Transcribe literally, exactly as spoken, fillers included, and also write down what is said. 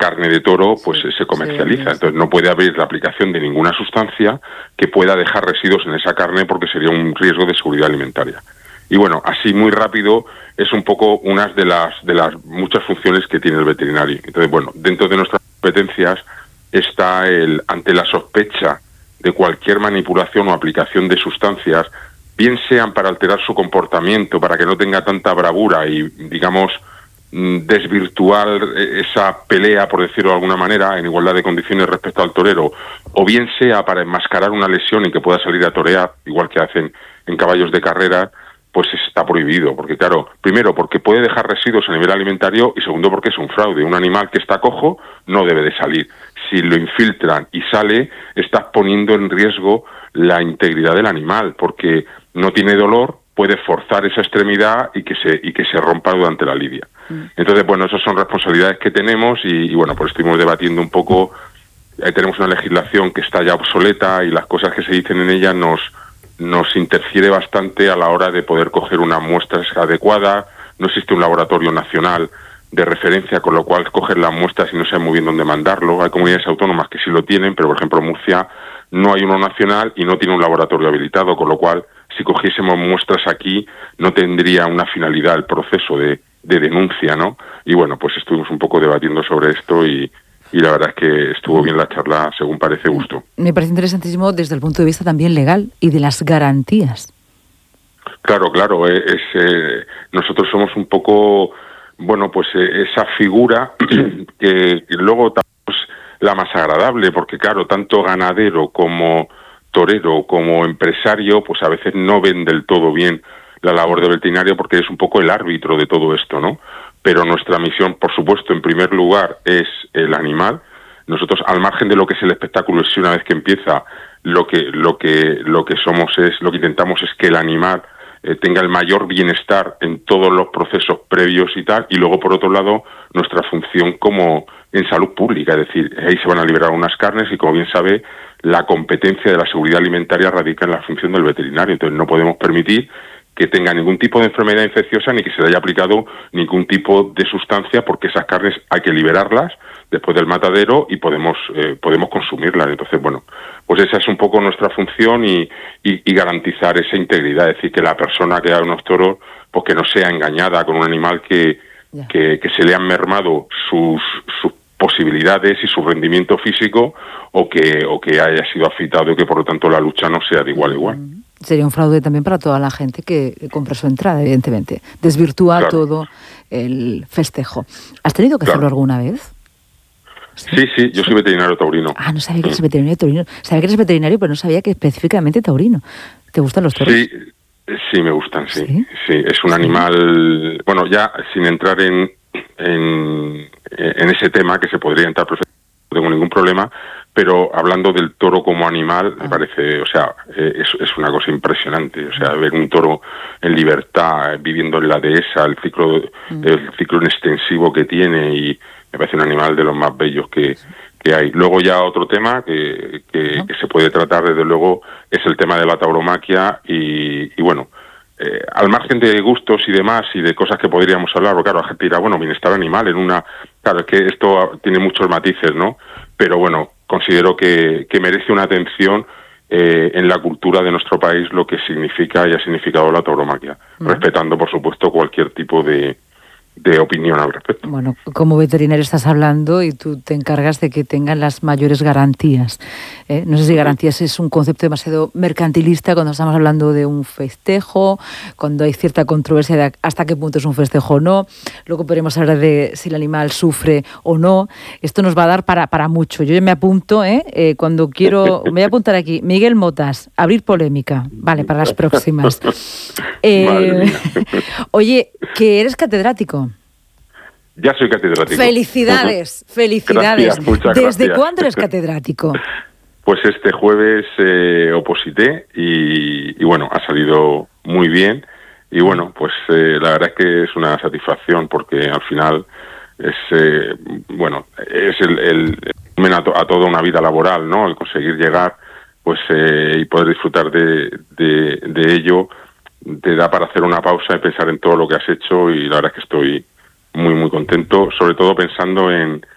carne de toro pues sí, se comercializa. sí, Entonces no puede haber la aplicación de ninguna sustancia que pueda dejar residuos en esa carne porque sería un riesgo de seguridad alimentaria. Y bueno, así muy rápido es un poco una de las de las muchas funciones que tiene el veterinario. Entonces, bueno, dentro de nuestras competencias está el, ante la sospecha de cualquier manipulación o aplicación de sustancias, bien sean para alterar su comportamiento, para que no tenga tanta bravura y, digamos, desvirtuar esa pelea, por decirlo de alguna manera, en igualdad de condiciones respecto al torero, o bien sea para enmascarar una lesión y que pueda salir a torear, igual que hacen en caballos de carrera, pues está prohibido, porque claro, primero porque puede dejar residuos a nivel alimentario y segundo porque es un fraude. Un animal que está cojo no debe de salir. Si lo infiltran y sale, estás poniendo en riesgo la integridad del animal, porque no tiene dolor, puede forzar esa extremidad y que se y que se rompa durante la lidia. Mm. Entonces, bueno, esas son responsabilidades que tenemos y, y bueno, pues estuvimos debatiendo un poco. Ahí tenemos una legislación que está ya obsoleta y las cosas que se dicen en ella nos nos interfiere bastante a la hora de poder coger una muestra adecuada. No existe un laboratorio nacional de referencia, con lo cual coger las muestras y no saben muy bien dónde mandarlo. Hay comunidades autónomas que sí lo tienen, pero por ejemplo Murcia no hay uno nacional y no tiene un laboratorio habilitado, con lo cual si cogiésemos muestras aquí no tendría una finalidad el proceso de, de denuncia, ¿no? Y bueno, pues estuvimos un poco debatiendo sobre esto y y la verdad es que estuvo bien la charla, según parece, gustó. Me parece interesantísimo desde el punto de vista también legal y de las garantías. Claro, claro, es, es eh, nosotros somos un poco, bueno, pues eh, esa figura que, que luego es la más agradable, porque claro, tanto ganadero como torero como empresario, pues a veces no ven del todo bien la labor del veterinario porque es un poco el árbitro de todo esto, ¿no? Pero nuestra misión, por supuesto, en primer lugar, es el animal. Nosotros, al margen de lo que es el espectáculo, si una vez que empieza, lo que lo que lo que somos es, lo que intentamos es que el animal eh, tenga el mayor bienestar en todos los procesos previos y tal. Y luego, por otro lado, nuestra función como en salud pública, es decir, ahí se van a liberar unas carnes y, como bien sabe, la competencia de la seguridad alimentaria radica en la función del veterinario. Entonces, no podemos permitir que tenga ningún tipo de enfermedad infecciosa ni que se le haya aplicado ningún tipo de sustancia, porque esas carnes hay que liberarlas después del matadero y podemos eh, podemos consumirlas. Entonces, bueno, pues esa es un poco nuestra función y, y, y garantizar esa integridad, es decir, que la persona que haga unos toros, pues que no sea engañada con un animal que, que, que se le han mermado sus, sus posibilidades y su rendimiento físico o que, o que haya sido afeitado y que por lo tanto la lucha no sea de igual a igual. Sería un fraude también para toda la gente que compra su entrada, evidentemente. Desvirtúa claro. todo el festejo. ¿Has tenido que claro. hacerlo alguna vez? Sí, sí, sí yo soy veterinario taurino. Ah, no sabía que eres veterinario taurino. Sabía que eres veterinario, pero no sabía que específicamente taurino. ¿Te gustan los toros? Sí, sí me gustan, sí. Sí, sí es un ¿Sí? animal... Bueno, ya sin entrar en, en, en ese tema, que se podría entrar perfectamente, no tengo ningún problema, pero hablando del toro como animal, ah. me parece, o sea, eh, es, es una cosa impresionante. O sea, ver un toro en libertad, eh, viviendo en la dehesa, el ciclo, mm. el ciclo extensivo que tiene, y me parece un animal de los más bellos que, que hay. Luego ya otro tema que, que, ah. que se puede tratar, desde luego, es el tema de la tauromaquia y, y bueno, eh, al margen de gustos y demás y de cosas que podríamos hablar, porque claro, la gente dirá, bueno, bienestar animal en una... Claro, es que esto tiene muchos matices, ¿no? Pero bueno, considero que, que merece una atención eh, en la cultura de nuestro país lo que significa y ha significado la tauromaquia, mm. respetando, por supuesto, cualquier tipo de, de opinión al respecto. Bueno, como veterinario estás hablando y tú te encargas de que tengan las mayores garantías. ¿eh? No sé si garantías es un concepto demasiado mercantilista cuando estamos hablando de un festejo, cuando hay cierta controversia de hasta qué punto es un festejo o no. Luego podremos hablar de si el animal sufre o no. Esto nos va a dar para, para mucho. Yo ya me apunto, ¿eh? Eh, cuando quiero... Me voy a apuntar aquí. Miguel Motas, abrir polémica. Vale, para las próximas. Eh, oye, que eres catedrático. Ya soy catedrático. Felicidades, felicidades. Gracias, muchas ¿Desde gracias. cuándo eres catedrático? Pues este jueves eh, oposité y, y bueno, ha salido muy bien. Y bueno, pues eh, la verdad es que es una satisfacción porque al final es, eh, bueno, es el, el, el a, to, a toda una vida laboral, ¿no? El conseguir llegar pues eh, y poder disfrutar de, de, de ello te da para hacer una pausa y pensar en todo lo que has hecho y la verdad es que estoy muy, muy contento, sobre todo pensando en,